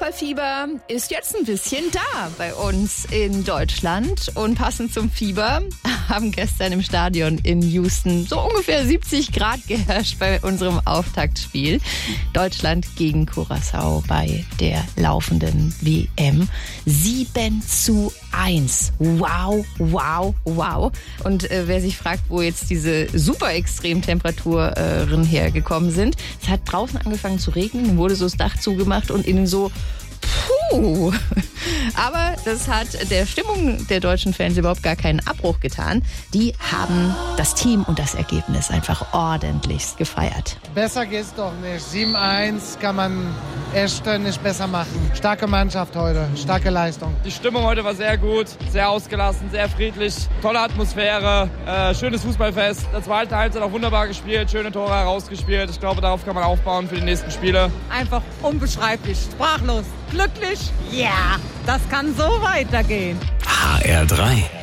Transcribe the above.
Fußballfieber ist jetzt ein bisschen da bei uns in Deutschland. Und passend zum Fieber haben gestern im Stadion in Houston so ungefähr 70 Grad geherrscht bei unserem Auftaktspiel. Deutschland gegen Curaçao bei der laufenden WM. 7:1. Wow, wow, wow. Und wer sich fragt, wo jetzt diese super Extremtemperaturen hergekommen sind, es hat draußen angefangen zu regnen, wurde so das Dach zugemacht und innen so puh. Aber das hat der Stimmung der deutschen Fans überhaupt gar keinen Abbruch getan. Die haben das Team und das Ergebnis einfach ordentlichst gefeiert. Besser geht's doch nicht. 7:1 kann man echt nicht besser machen. Starke Mannschaft heute, starke Leistung. Die Stimmung heute war sehr gut, sehr ausgelassen, sehr friedlich, tolle Atmosphäre, schönes Fußballfest. Der zweite Halbzeit auch wunderbar gespielt, schöne Tore herausgespielt. Ich glaube, darauf kann man aufbauen für die nächsten Spiele. Einfach unbeschreiblich, sprachlos, glücklich. Ja, das kann so weitergehen. HR3